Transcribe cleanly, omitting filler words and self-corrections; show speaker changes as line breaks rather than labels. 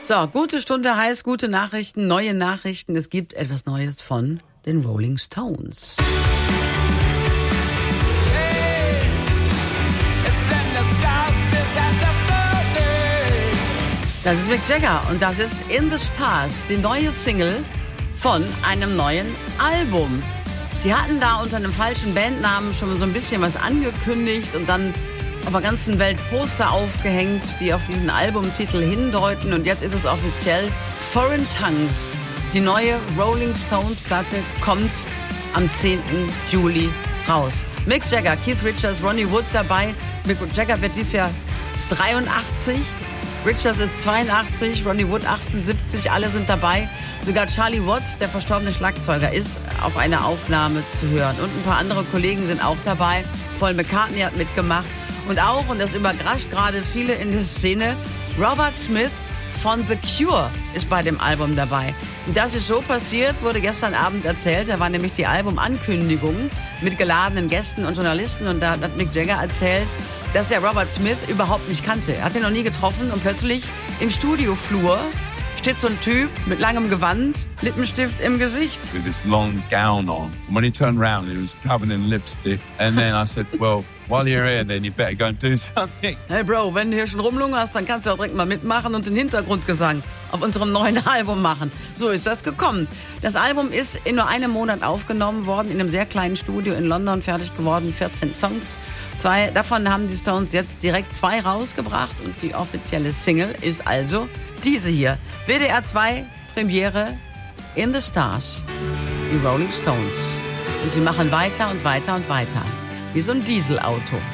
So, gute Stunde heißt gute Nachrichten, neue Nachrichten. Es gibt etwas Neues von den Rolling Stones. Das ist Mick Jagger und das ist In the Stars, die neue Single von einem neuen Album. Sie hatten da unter einem falschen Bandnamen schon so ein bisschen was angekündigt und dann auf der ganzen Welt Poster aufgehängt, die auf diesen Albumtitel hindeuten. Und jetzt ist es offiziell: Foreign Tongues. Die neue Rolling Stones Platte kommt am 10. Juli raus. Mick Jagger, Keith Richards, Ronnie Wood dabei. Mick Jagger wird dieses Jahr 83. Richards ist 82, Ronnie Wood 78, alle sind dabei. Sogar Charlie Watts, der verstorbene Schlagzeuger, ist auf einer Aufnahme zu hören. Und ein paar andere Kollegen sind auch dabei. Paul McCartney hat mitgemacht. Und auch, und das überrascht gerade viele in der Szene, Robert Smith von The Cure ist bei dem Album dabei. Und das ist so passiert, wurde gestern Abend erzählt. Da war nämlich die Albumankündigung mit geladenen Gästen und Journalisten. Und da hat Mick Jagger erzählt, dass der Robert Smith überhaupt nicht kannte. Er hat ihn noch nie getroffen und plötzlich im Studioflur steht so ein Typ mit langem Gewand, Lippenstift im Gesicht.
With this long gown on. And when he turned around, he was covered in lipstick. And then I said, well, while you're here, then you better go and do something.
Hey Bro, wenn du hier schon rumlungerst, dann kannst du auch direkt mal mitmachen und den Hintergrundgesang auf unserem neuen Album machen. So ist das gekommen. Das Album ist in nur einem Monat aufgenommen worden, in einem sehr kleinen Studio in London fertig geworden, 14 Songs. Davon haben die Stones jetzt direkt 2 rausgebracht und die offizielle Single ist also diese hier. WDR 2 Premiere In the Stars, die Rolling Stones. Und sie machen weiter und weiter und weiter. Wie so ein Dieselauto.